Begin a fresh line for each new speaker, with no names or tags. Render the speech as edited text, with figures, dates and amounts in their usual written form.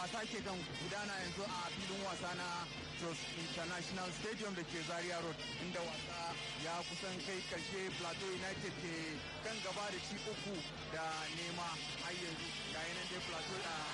wasa ke kan gudana yanzu a filin wasa na Jos International Stadium da ke Zaria Road, inda wasa ya kusan kai karshe. Plateau United ke kan gaba da ci 3-0 har yanzu. Ga yanan dai Plateau